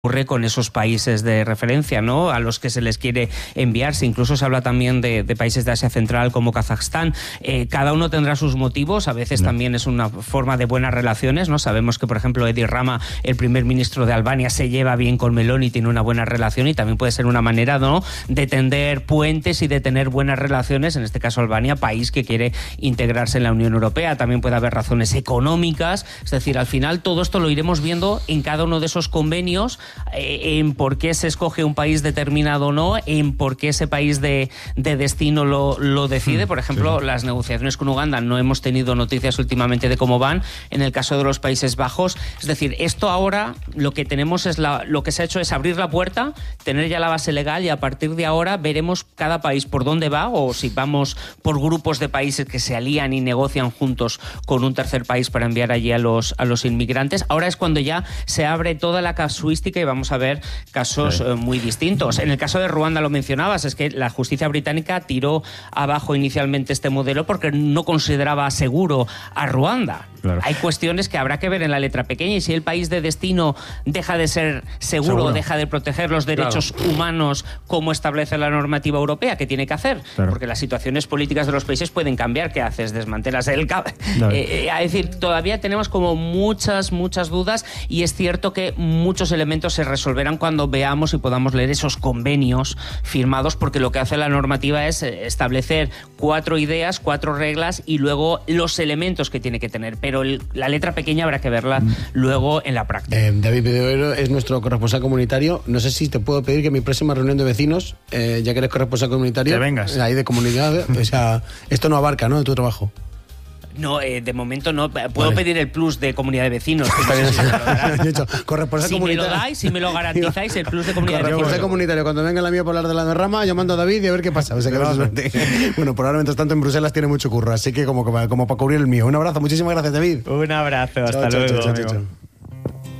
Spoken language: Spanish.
ocurre con esos países de referencia, ¿no?, a los que se les quiere enviarse. Incluso se habla también de países de Asia Central como Kazajstán. Cada uno tendrá sus motivos, a veces también es una forma de buenas relaciones, ¿no? Sabemos que, por ejemplo, Edi Rama, el primer ministro de Albania, se lleva bien con Meloni y tiene una buena relación, y también puede ser una manera, ¿no?, de tender puentes y de tener buenas relaciones, en este caso Albania, país que quiere integrarse en la Unión Europea. También puede haber razones económicas, es decir, al final todo esto lo iremos viendo en cada uno de esos convenios, en por qué se escoge un país determinado o no, en por qué ese país de destino lo decide. Por ejemplo, las negociaciones con Uganda, no hemos tenido noticias últimamente de cómo van. En el caso de los Países Bajos, es decir, esto ahora lo que tenemos es lo que se ha hecho es abrir la puerta, tener ya la base legal, y a partir de ahora veremos cada país por dónde va, o si vamos por grupos de países que se alían y negocian juntos con un tercer país para enviar allí a los inmigrantes. Ahora es cuando ya se abre toda la casuística y vamos a ver casos muy distintos. En el caso de Ruanda, lo mencionabas, es que la justicia británica tiró abajo inicialmente este modelo porque no consideraba seguro a Ruanda. Claro. Hay cuestiones que habrá que ver en la letra pequeña, y si el país de destino deja de ser seguro, deja de proteger los derechos humanos como establece la normativa europea, ¿qué tiene que hacer? Porque las situaciones políticas de los países pueden cambiar. ¿Qué haces? ¿Desmantelas el es decir, todavía tenemos como muchas dudas, y es cierto que muchos elementos se resolverán cuando veamos y podamos leer esos convenios firmados, porque lo que hace la normativa es establecer 4 ideas, 4 reglas, y luego los elementos que tiene que tener. Pero la letra pequeña habrá que verla luego en la práctica. David Bedoero es nuestro corresponsal comunitario. No sé si te puedo pedir que en mi próxima reunión de vecinos, ya que eres corresponsal comunitario, que vengas. Ahí de comunidad, o sea, esto no abarca, ¿no?, de tu trabajo. No, de momento no. Puedo pedir el plus de comunidad de vecinos. Corresponsal comunitario. Si me lo garantizáis, el plus de comunidad de vecinos. Corresponsal comunitario. Cuando venga la mía por hablar de la derrama, yo mando a David y a ver qué pasa. O sea, bueno, por ahora, mientras tanto, en Bruselas tiene mucho curro, así que como para cubrir el mío. Un abrazo, muchísimas gracias, David. Un abrazo, hasta luego. Chao.